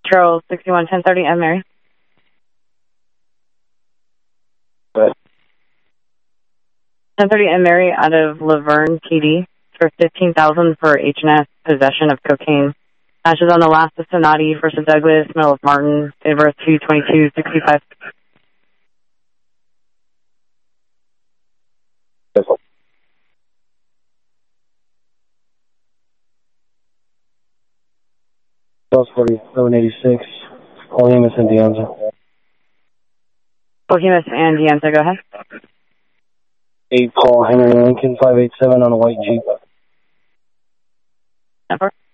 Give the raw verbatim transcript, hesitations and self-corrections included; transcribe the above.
Charles sixty-one ten thirty M Mary. Good. ten thirty M Mary out of Laverne P D for fifteen thousand for H and S possession of cocaine. Ashes on the last of Sonati, first of Douglas, middle of Martin, date of birth two twenty-two sixty-five. Charles forty-seven eighty-six, Olemus and Deonza. Olemus and Deonza, go ahead. eight Paul Henry Lincoln, five eight seven on a white Jeep. Number?